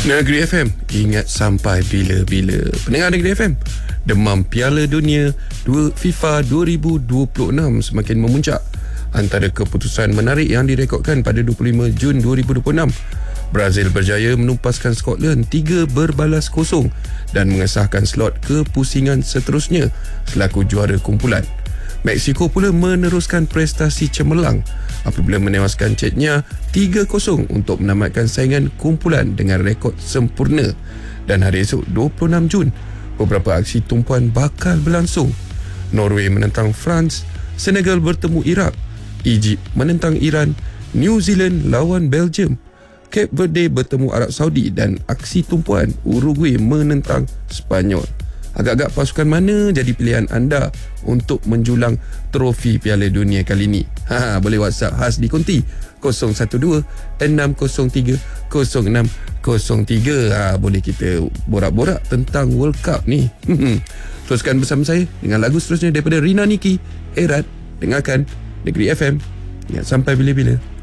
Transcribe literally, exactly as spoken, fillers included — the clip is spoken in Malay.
Negeri F M, ingat sampai bila-bila. Pendengar Negeri F M, demam Piala Dunia FIFA dua ribu dua puluh enam semakin memuncak. Antara keputusan menarik yang direkodkan pada dua puluh lima Jun dua ribu dua puluh enam, Brazil berjaya menumpaskan Scotland tiga berbalas kosong dan mengesahkan slot kepusingan seterusnya selaku juara kumpulan. Mexico pula meneruskan prestasi cemerlang apabila menewaskan Chechnya tiga kosong untuk menamatkan saingan kumpulan dengan rekod sempurna. Dan hari esok dua puluh enam Jun, beberapa aksi tumpuan bakal berlangsung. Norway menentang France, Senegal bertemu Iraq, Egypt menentang Iran, New Zealand lawan Belgium, Cape Verde bertemu Arab Saudi dan aksi tumpuan Uruguay menentang Sepanyol. Agak-agak pasukan mana jadi pilihan anda untuk menjulang trofi Piala Dunia kali ini? Ha, boleh WhatsApp khas di Konti kosong satu dua enam kosong tiga kosong enam kosong tiga. Ha, boleh kita borak-borak tentang World Cup ni. Teruskan bersama saya dengan lagu seterusnya daripada Rina Niki, Erat. Dengarkan Negeri F M. Ingat sampai bila-bila.